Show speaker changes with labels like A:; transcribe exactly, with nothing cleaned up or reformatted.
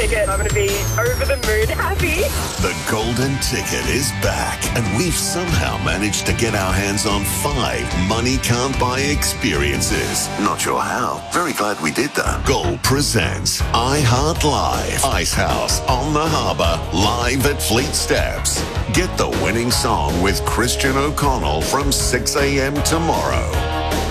A: ticket. I'm going to be over the moon happy.
B: The Golden Ticket is back, and we've somehow managed to get our hands on five money can't buy experiences. Not sure how. Very glad we did though. Gold presents iHeart Live, Icehouse on the Harbour, live at Fleet Steps. Get the winning song with Christian O'Connell from six a.m. tomorrow.